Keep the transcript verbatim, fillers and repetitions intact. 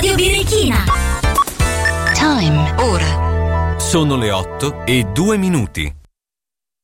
Radio Birichina. Time. Ora. Sono le otto e due minuti.